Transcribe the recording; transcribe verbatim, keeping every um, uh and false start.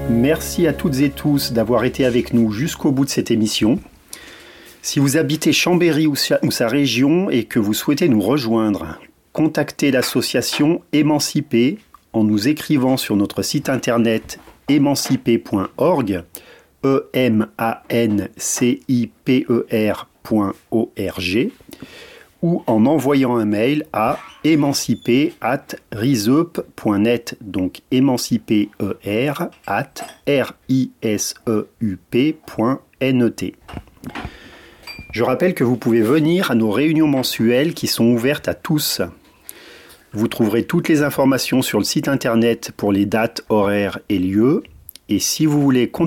Merci à toutes et tous d'avoir été avec nous jusqu'au bout de cette émission. Si vous habitez Chambéry ou sa, ou sa région et que vous souhaitez nous rejoindre, contactez l'association Émancipé en nous écrivant sur notre site internet émancipé point org, E M A N C I P E R point O R G, ou en envoyant un mail à émancipé arobase riseup point net, donc émancipé er at r i s e u p point net. Je rappelle que vous pouvez venir à nos réunions mensuelles qui sont ouvertes à tous. Vous trouverez toutes les informations sur le site internet pour les dates, horaires et lieux. Et si vous voulez